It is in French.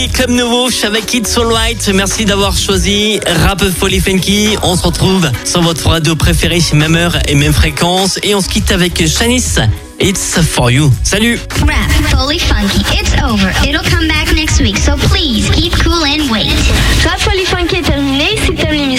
Club Nouveau, je suis avec It's Alright. Merci d'avoir choisi Rap Folie Funky. On se retrouve sur votre radio préférée, même heure et même fréquence. Et on se quitte avec Shanice. It's for you. Salut. Rap Folie Funky. It's over. It'll come back